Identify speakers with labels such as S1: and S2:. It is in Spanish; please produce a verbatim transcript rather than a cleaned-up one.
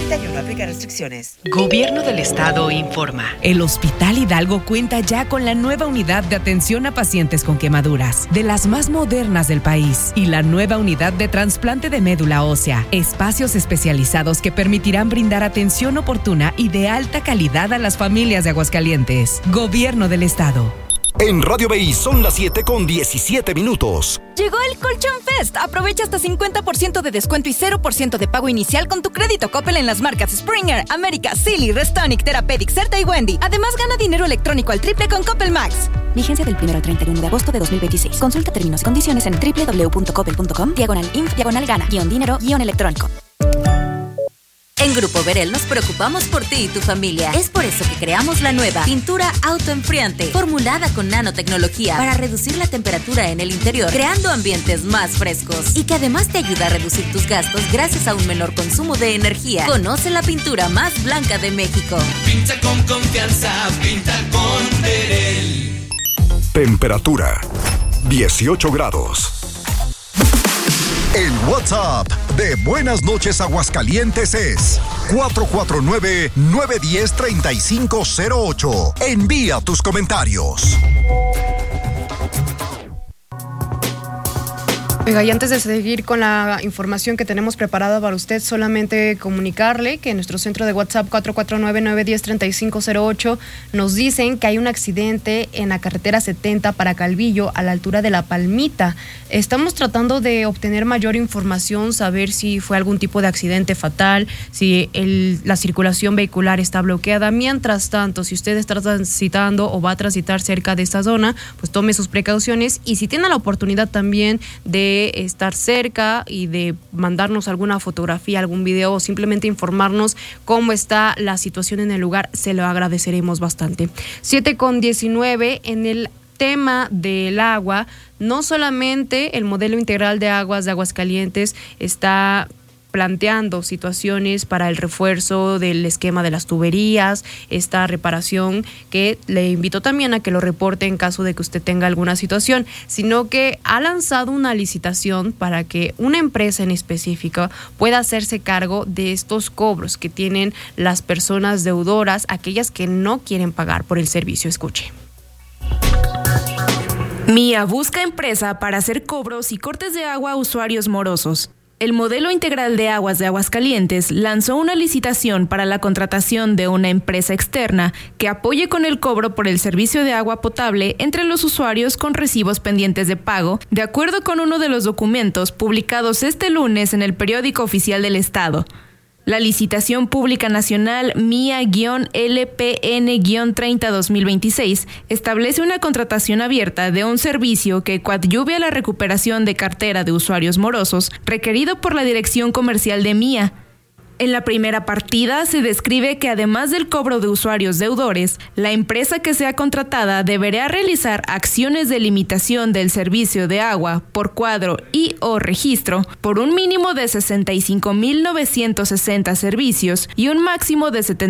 S1: treinta y uno. Aplica restricciones.
S2: Gobierno del Estado informa. El Hospital Hidalgo cuenta ya con la nueva unidad de atención a pacientes con quemaduras, de las más modernas del país, y la nueva unidad de trasplante de médula ósea. Espacios especializados que permitirán brindar atención oportuna y de alta calidad a las familias de Aguascalientes. Gobierno del Estado.
S3: En Radio B I son las siete con diecisiete minutos.
S4: Llegó el Colchón Fest. Aprovecha hasta cincuenta por ciento de descuento y cero por ciento de pago inicial con tu crédito Coppel en las marcas Springer, América, Silly, Restonic, Therapeutic, Certa y Wendy. Además, gana dinero electrónico al triple con Coppel Max.
S5: Vigencia del primero al treinta y uno de agosto de dos mil veintiséis. Consulta términos y condiciones en doble u doble u doble u punto coppel punto com, diagonal inf, diagonal gana, guión dinero, guión electrónico.
S6: En Grupo Verel nos preocupamos por ti y tu familia. Es por eso que creamos la nueva pintura autoenfriante, formulada con nanotecnología para reducir la temperatura en el interior, creando ambientes más frescos, y que además te ayuda a reducir tus gastos gracias a un menor consumo de energía. Conoce la pintura más blanca de México.
S7: Pinta con confianza, pinta con Verel.
S3: Temperatura dieciocho grados.
S8: El WhatsApp de Buenas Noches Aguascalientes es cuatro cuatro nueve, nueve uno cero, tres cinco cero ocho. Envía tus comentarios.
S9: Oiga, y antes de seguir con la información que tenemos preparada para usted, solamente comunicarle que en nuestro centro de WhatsApp cuatro cuatro nueve, nueve uno cero, tres cinco cero ocho nos dicen que hay un accidente en la carretera setenta para Calvillo, a la altura de La Palmita. Estamos tratando de obtener mayor información, saber si fue algún tipo de accidente fatal, si el, la circulación vehicular está bloqueada. Mientras tanto, si usted está transitando o va a transitar cerca de esta zona, pues tome sus precauciones, y si tiene la oportunidad también de estar cerca y de mandarnos alguna fotografía, algún video, o simplemente informarnos cómo está la situación en el lugar, se lo agradeceremos bastante. siete con diecinueve. En el tema del agua, no solamente el modelo integral de aguas de Aguascalientes está planteando situaciones para el refuerzo del esquema de las tuberías, esta reparación, que le invito también a que lo reporte en caso de que usted tenga alguna situación, sino que ha lanzado una licitación para que una empresa en específico pueda hacerse cargo de estos cobros que tienen las personas deudoras, aquellas que no quieren pagar por el servicio. Escuche.
S10: Mía busca empresa para hacer cobros y cortes de agua a usuarios morosos. El modelo integral de aguas de Aguascalientes lanzó una licitación para la contratación de una empresa externa que apoye con el cobro por el servicio de agua potable entre los usuarios con recibos pendientes de pago, de acuerdo con uno de los documentos publicados este lunes en el Periódico Oficial del Estado. La licitación pública nacional Mía-L P N treinta dos mil veintiséis establece una contratación abierta de un servicio que coadyuve a la recuperación de cartera de usuarios morosos requerido por la Dirección Comercial de Mía. En la primera partida se describe que además del cobro de usuarios deudores, la empresa que sea contratada deberá realizar acciones de limitación del servicio de agua por cuadro y o registro por un mínimo de sesenta y cinco mil novecientos sesenta servicios y un máximo de setenta